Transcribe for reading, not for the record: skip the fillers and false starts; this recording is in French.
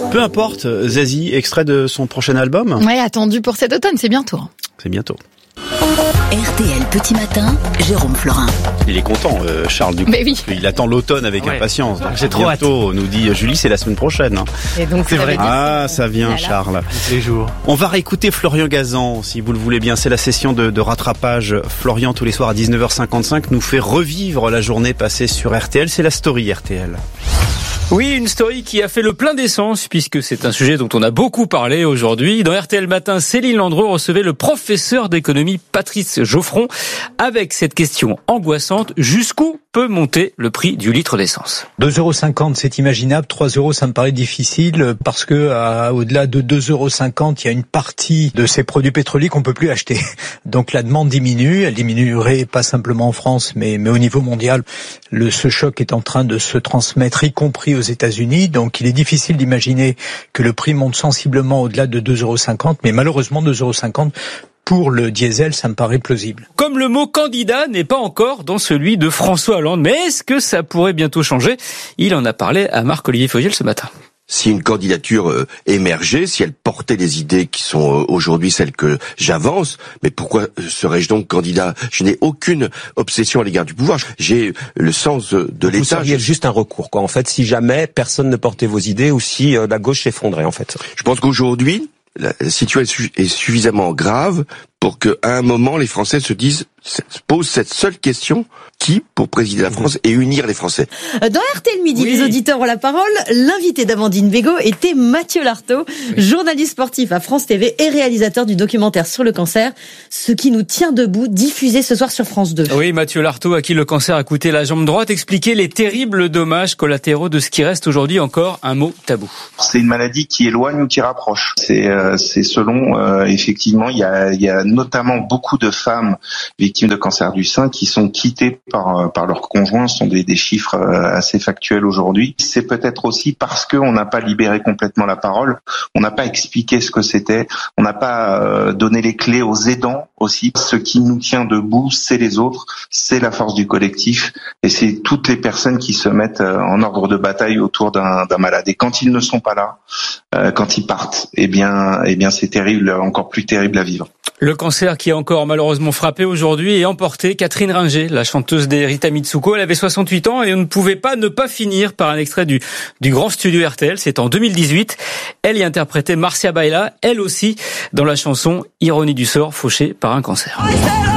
Peu importe, Zazie, extrait de son prochain album. Ouais, attendu pour cet automne, c'est bientôt. C'est bientôt. RTL Petit Matin, Jérôme Florin. Il est content, Charles, du coup. Mais oui. Il attend l'automne avec impatience. Donc j'ai trop bientôt, nous dit Julie, c'est la semaine prochaine. Hein. Et donc, C'est vrai. Ah, ça vient, Voilà. Charles. Tous les jours. On va réécouter Florian Gazan, si vous le voulez bien. C'est la session de rattrapage. Florian, tous les soirs à 19h55, nous fait revivre la journée passée sur RTL. C'est la story RTL. Oui, une story qui a fait le plein d'essence, puisque c'est un sujet dont on a beaucoup parlé aujourd'hui. Dans RTL Matin, Céline Landreau recevait le professeur d'économie Patrice Geoffron avec cette question angoissante: jusqu'où peut monter le prix du litre d'essence? 2,50 €, c'est imaginable. 3 €, ça me paraît difficile parce que au-delà de 2,50 €, il y a une partie de ces produits pétroliers qu'on peut plus acheter. Donc la demande diminue. Elle diminuerait pas simplement en France, mais au niveau mondial. Ce choc est en train de se transmettre, y compris aux États-Unis. Donc il est difficile d'imaginer que le prix monte sensiblement au-delà de 2,50 €. Mais malheureusement, 2,50 € pour le diesel, ça me paraît plausible. Comme le mot candidat n'est pas encore dans celui de François Hollande, mais est-ce que ça pourrait bientôt changer? Il en a parlé à Marc-Olivier Fogiel ce matin. Si une candidature émergeait, si elle portait des idées qui sont aujourd'hui celles que j'avance, mais pourquoi serais-je donc candidat? Je n'ai aucune obsession à l'égard du pouvoir. J'ai le sens de l'État. Vous seriez juste un recours, quoi. En fait, si jamais personne ne portait vos idées ou si la gauche s'effondrait, en fait. Je pense qu'aujourd'hui, la situation est suffisamment grave pour qu'à un moment, les Français se posent cette seule question: qui pour présider la France et unir les Français? Dans RTL Midi, Oui. les auditeurs ont la parole. L'invité d'Amandine Bégaud était Mathieu Lartaud, journaliste sportif à France TV et réalisateur du documentaire sur le cancer, Ce qui nous tient debout, diffusé ce soir sur France 2. Oui, Mathieu Lartaud, à qui le cancer a coûté la jambe droite, expliquait les terribles dommages collatéraux de ce qui reste aujourd'hui encore un mot tabou. C'est une maladie qui éloigne ou qui rapproche. C'est selon, effectivement, il y a notamment beaucoup de femmes victimes de cancer du sein qui sont quittées par leurs conjoints. Ce sont des chiffres assez factuels aujourd'hui. C'est peut-être aussi parce qu'on n'a pas libéré complètement la parole, on n'a pas expliqué ce que c'était, on n'a pas donné les clés aux aidants aussi. Ce qui nous tient debout, c'est les autres, c'est la force du collectif et c'est toutes les personnes qui se mettent en ordre de bataille autour d'un malade. Et quand ils ne sont pas là, quand ils partent, eh bien c'est terrible, encore plus terrible à vivre. Le cancer qui a encore malheureusement frappé aujourd'hui et emporté Catherine Ringer, la chanteuse des Rita Mitsuko. Elle avait 68 ans et on ne pouvait pas ne pas finir par un extrait du grand studio RTL. C'est en 2018. Elle y interprétait Marcia Baila, elle aussi, dans la chanson Ironie du sort, fauchée par un cancer.